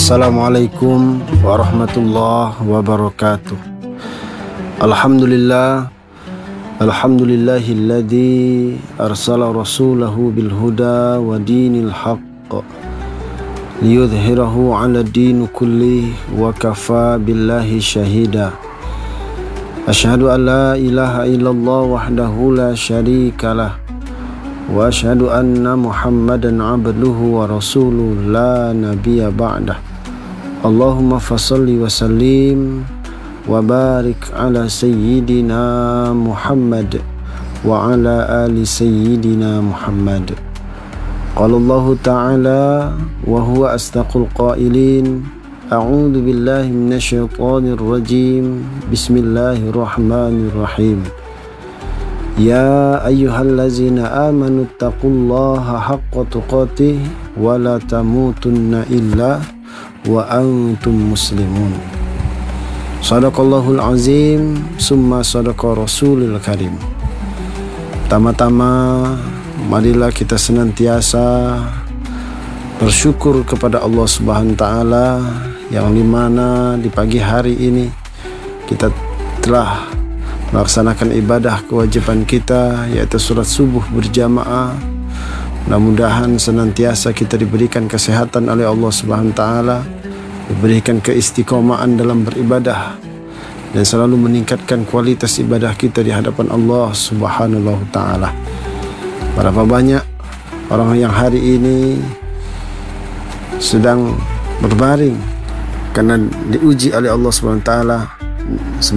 Assalamualaikum warahmatullahi wabarakatuh. Alhamdulillahilladzi arsala rasulahu bil huda wa dinil haqq liyudhhirahu 'ala din kulli wa kafa billahi syahida. Asyhadu an la ilaha illallah wahdahu la syarikalah wa asyhadu anna Muhammadan abduhu wa rasuluh la nabiyya ba'dah. Allahumma fassalli wa sallim wa barik ala sayyidina Muhammad wa ala ali sayyidina Muhammad. Qala Allah ta'ala wa huwa asdaqul qailin, a'udzu billahi minasyaitonir rajim, bismillahirrahmanirrahim. Ya ayyuhallazina amanu taqullaha haqqa tuqatih wa la tamutunna illa wa antum muslimun. Sadaqallahul azim, summa sadaqa rasulul karim. Tama-tama marilah kita senantiasa bersyukur kepada Allah Subhanahu wa taala yang dimana di pagi hari ini kita telah melaksanakan ibadah kewajiban kita, yaitu sholat subuh berjamaah. Mudah-mudahan senantiasa kita diberikan kesehatan oleh Allah Subhanahu wa taala, diberikan keistiqomahan dalam beribadah, dan selalu meningkatkan kualitas ibadah kita di hadapan Allah Subhanahu wa taala. Berapa banyak orang yang hari ini sedang berbaring karena diuji oleh Allah Subhanahu wa taala.